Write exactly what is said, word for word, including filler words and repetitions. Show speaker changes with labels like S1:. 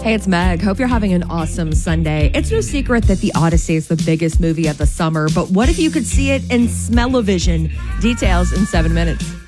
S1: Hey, it's Meg. Hope you're having an awesome Sunday. It's no secret that The Odyssey is the biggest movie of the summer, but what if you could see it in smell-o-vision? Details in seven minutes.